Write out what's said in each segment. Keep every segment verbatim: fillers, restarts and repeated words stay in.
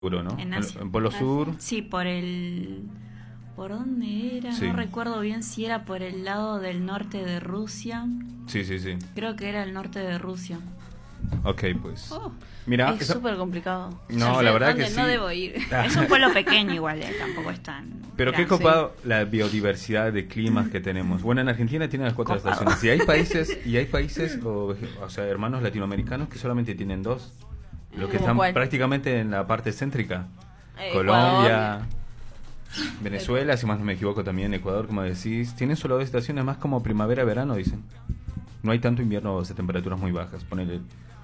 ¿no? En Asia. En Polo Asia. Sur. Sí, por el... ¿Por dónde era? Sí. No recuerdo bien si era por el lado del norte de Rusia. Sí, sí, sí. Creo que era el norte de Rusia. Ok, pues. Oh, Mira, es esa- súper complicado. No, Ya sé la verdad dónde que sí. no debo ir. Es un pueblo pequeño igual, eh, tampoco es tan... Pero qué grande. copado la biodiversidad de climas que tenemos. Bueno, en Argentina tiene las cuatro Copado. estaciones. Y hay países, y hay países o, o sea, hermanos latinoamericanos que solamente tienen dos. Los que ¿Cómo están cuál? prácticamente en la parte céntrica. Eh, Colombia, Venezuela, si más no me equivoco, también Ecuador, como decís. Tienen solo dos estaciones, más como primavera-verano, dicen. No hay tanto invierno o sea, temperaturas muy bajas. Ponele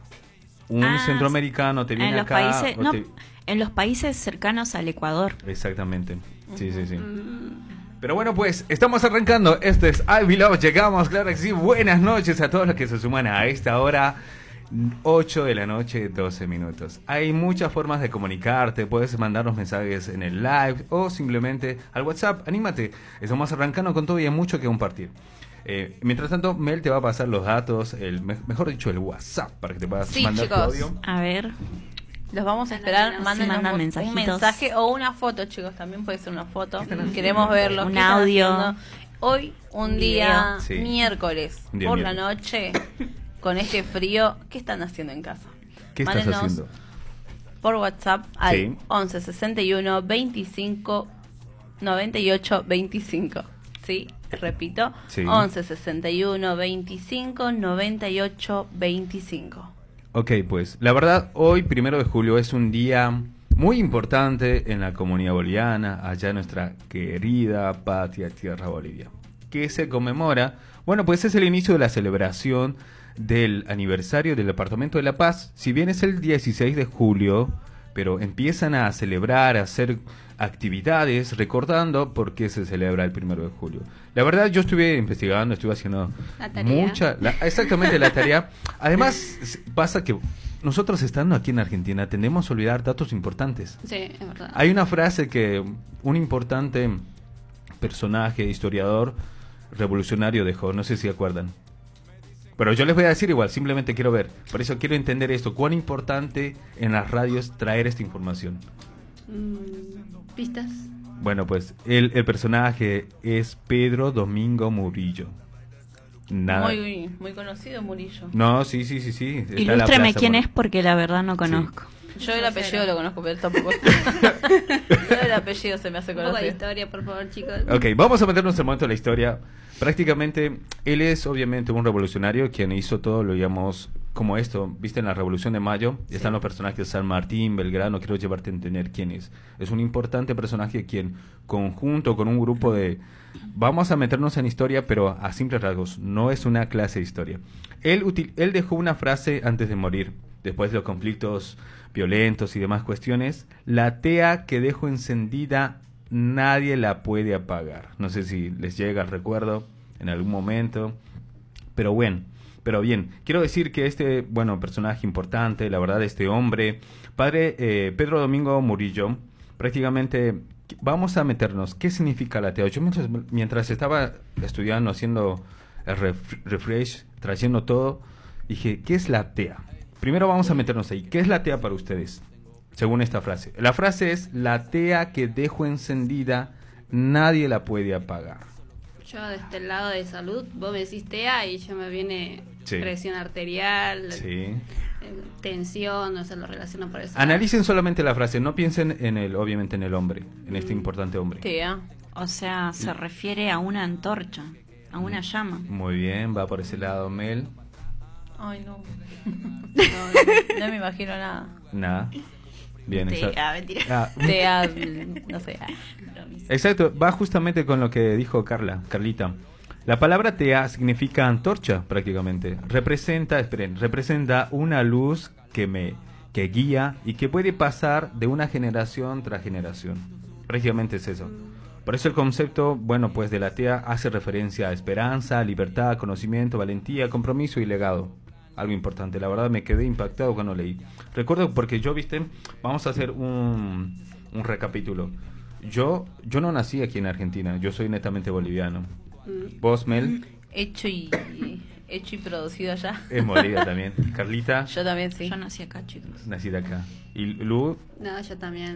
un Ah, centroamericano te viene en los acá. países, o no, te- en los países cercanos al Ecuador. Exactamente. Sí, sí, sí. Pero bueno, pues estamos arrancando. Esto es I Love. Llegamos, claro que sí. Buenas noches a todos los que se suman a esta hora. ocho de la noche, doce minutos. Hay muchas formas de comunicarte. Puedes mandarnos mensajes en el live o simplemente al WhatsApp. Anímate. Estamos arrancando con todo y hay mucho que compartir. Eh, mientras tanto, Mel te va a pasar los datos, el me- mejor dicho, el WhatsApp, para que te puedas Sí, mandar tu chicos. audio. A ver, Los vamos a esperar. Sí, Mándenos mandan un- un mensajitos. mensaje o una foto, chicos. También puede ser una foto. Queremos verlo. Un ¿Qué están audio. haciendo? Hoy, un Un día video. Sí. miércoles, Un día por la miércoles. noche, con este frío, ¿qué están haciendo en casa? ¿Qué estás Mándenos haciendo? por WhatsApp al Sí. once sesenta y uno veinticinco noventa y ocho veinticinco. ¿Sí? Repito, Sí. once sesenta y uno veinticinco noventa y ocho veinticinco. Ok, pues la verdad, hoy, primero de julio, es un día muy importante en la comunidad boliviana, allá en nuestra querida patria tierra Bolivia. ¿Qué se conmemora? Bueno, pues es el inicio de la celebración del aniversario del Departamento de La Paz. Si bien es el dieciséis de julio, pero empiezan a celebrar, a hacer actividades recordando por qué se celebra el primero de julio. La verdad, yo estuve investigando, estuve haciendo La tarea. mucha, la- exactamente la tarea. Además, s- pasa que nosotros estando aquí en Argentina tendemos a olvidar datos importantes. Sí, es verdad. Hay una frase que un importante personaje, historiador, revolucionario dejó, no sé si acuerdan. Pero yo les voy a decir igual, simplemente quiero ver. Por eso quiero entender esto, cuán importante en las radios traer esta información. Mm, ¿Pistas? Bueno, pues el, el personaje es Pedro Domingo Murillo. Nada. Muy, muy conocido Murillo. No, sí, sí, sí, sí. está en la ilústrame Plaza quién Mor- es porque la verdad no conozco. Yo el apellido lo conozco, pero él tampoco. Yo el apellido se me hace Un poco de conocido. historia, por favor, chicos. Ok, vamos a meternos en el momento de la historia. Prácticamente, él es obviamente un revolucionario quien hizo todo, lo llamamos como esto, viste en la Revolución de Mayo, están los personajes de San Martín, Belgrano, quiero llevarte a entender quién es. Es un importante personaje quien, conjunto con un grupo de... Vamos a meternos en historia, pero a simples rasgos, no es una clase de historia. Él, util- él dejó una frase antes de morir, después de los conflictos violentos y demás cuestiones: la tea que dejo encendida nadie la puede apagar. No sé si les llega el recuerdo en algún momento, pero bueno, pero bien, quiero decir que este, bueno, personaje importante, la verdad, este hombre, padre eh, Pedro Domingo Murillo, prácticamente vamos a meternos, ¿qué significa la tea? Yo mientras, mientras estaba estudiando, haciendo el ref- refresh, trayendo todo, dije, ¿qué es la tea? Primero vamos a meternos ahí, ¿qué es la tea para ustedes? Según esta frase. La frase es: la tea que dejo encendida nadie la puede apagar. Yo de este lado de salud, vos me decís T A y yo me viene Sí. presión arterial, Sí. eh, tensión, no sé, lo relaciono por eso. Analicen solamente la frase, no piensen en el, obviamente en el hombre, en este Mm. importante hombre. Tía. O sea, se refiere a una antorcha, a una llama. Muy bien, va por ese lado, Mel. Ay, no. No, no, no me imagino nada. Nada. Bien, Sí, exacto. ah, mentira. Ah, Tea, no sé. exacto, va justamente con lo que dijo Carla, Carlita. La palabra tea significa antorcha, prácticamente. Representa, esperen, representa una luz que me que guía y que puede pasar de una generación tras generación. Prácticamente es eso. Por eso el concepto, bueno, pues de la tea hace referencia a esperanza, libertad, conocimiento, valentía, compromiso y legado. Algo importante, la verdad me quedé impactado cuando leí. Recuerdo porque yo, viste, vamos a hacer un, un recapítulo. Yo, yo no nací aquí en Argentina, yo soy netamente boliviano. Mm. ¿Vos, Mel? Hecho y hecho y producido allá. Es Molida también. Carlita, Yo también, sí. Yo nací acá, chicos. nacida acá. Y Lu, No, yo también.